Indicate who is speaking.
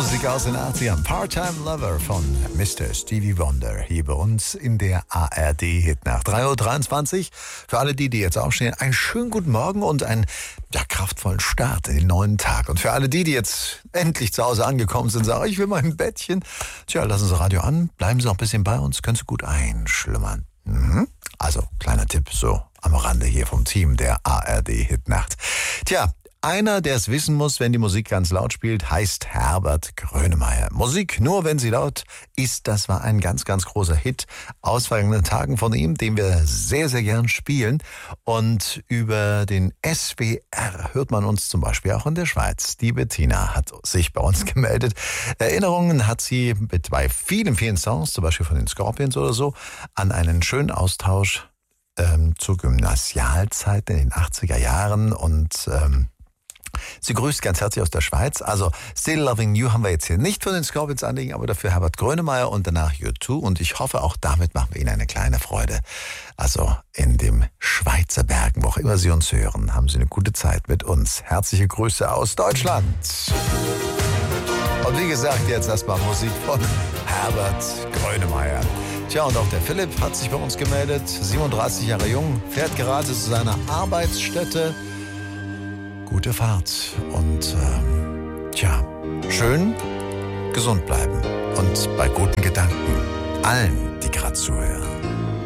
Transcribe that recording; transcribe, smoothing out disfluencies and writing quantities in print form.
Speaker 1: Musik aus den 80ern. Part-Time Lover von Mr. Stevie Wonder hier bei uns in der ARD-Hit nach 3:23 Uhr. Für alle die jetzt aufstehen, einen schönen guten Morgen und einen kraftvollen Start in den neuen Tag. Und für alle die jetzt endlich zu Hause angekommen sind, sagen, ich will mal ein Bettchen. Tja, lassen Sie Radio an, bleiben Sie noch ein bisschen bei uns, können Sie gut einschlummern. Also, kleiner Tipp so am Rande hier vom Team der ARD-Hit-Nacht. Tja, einer, der es wissen muss, wenn die Musik ganz laut spielt, heißt Herbert Grönemeyer. Musik nur, wenn sie laut ist, das war ein ganz, ganz großer Hit aus vergangenen Tagen von ihm, den wir sehr, sehr gern spielen. Und über den SWR hört man uns zum Beispiel auch in der Schweiz. Die Bettina hat sich bei uns gemeldet. Erinnerungen hat sie bei vielen, vielen Songs, zum Beispiel von den Scorpions oder so, an einen schönen Austausch zur Gymnasialzeit in den 80er Jahren und sie grüßt ganz herzlich aus der Schweiz. Also Still Loving You haben wir jetzt hier nicht von den Scorpions anliegen, aber dafür Herbert Grönemeyer und danach U2. Und ich hoffe, auch damit machen wir Ihnen eine kleine Freude. Also in dem Schweizer Bergen, wo auch immer Sie uns hören, haben Sie eine gute Zeit mit uns. Herzliche Grüße aus Deutschland. Und wie gesagt, jetzt erstmal Musik von Herbert Grönemeyer. Tja, und auch der Philipp hat sich bei uns gemeldet. 37 Jahre jung, fährt gerade zu seiner Arbeitsstätte. Gute Fahrt und schön gesund bleiben und bei guten Gedanken allen, die gerade zuhören.